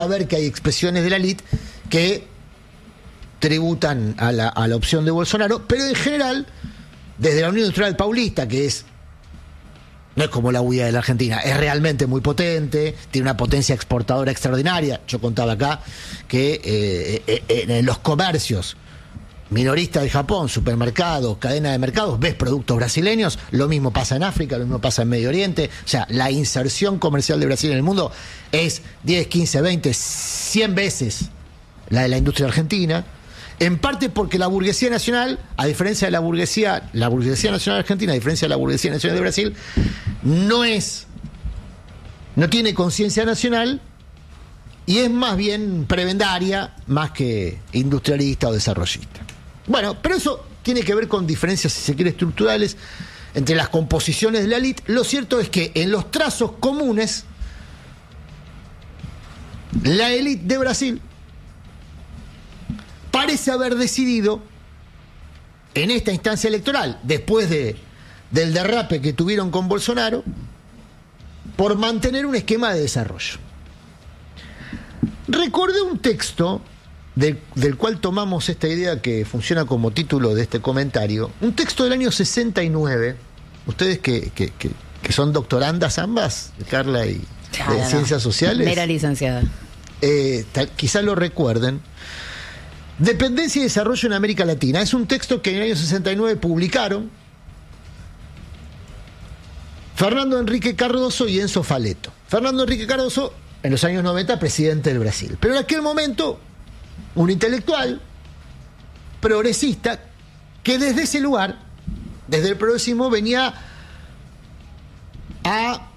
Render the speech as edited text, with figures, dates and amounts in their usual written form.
a ver que hay expresiones de la élite que tributan a la opción de Bolsonaro, pero en general, desde la Unión Industrial Paulista, que no es como la huida de la Argentina, es realmente muy potente, tiene una potencia exportadora extraordinaria. Yo contaba acá que en los comercios minoristas de Japón, supermercados, cadena de mercados, ves productos brasileños, lo mismo pasa en África, lo mismo pasa en Medio Oriente. O sea, la inserción comercial de Brasil en el mundo es 10, 15, 20, 100 veces la de la industria argentina, en parte porque la burguesía nacional, a diferencia de la burguesía nacional argentina, a diferencia de la burguesía nacional de Brasil, no tiene conciencia nacional y es más bien prebendaria, más que industrialista o desarrollista. Bueno, pero eso tiene que ver con diferencias, si se quiere, estructurales entre las composiciones de la élite. Lo cierto es que en los trazos comunes, la élite de Brasil parece haber decidido, en esta instancia electoral, después del derrape que tuvieron con Bolsonaro, por mantener un esquema de desarrollo. Recordé un texto del cual tomamos esta idea que funciona como título de este comentario, un texto del año 69, ustedes que son doctorandas ambas, Carla y de Ciencias Sociales. Mera licenciada. Quizás lo recuerden. Dependencia y desarrollo en América Latina. Es un texto que en el año 69 publicaron Fernando Henrique Cardoso y Enzo Faleto. Fernando Henrique Cardoso, en los años 90, presidente del Brasil. Pero en aquel momento, un intelectual progresista que desde ese lugar, desde el progresismo, venía a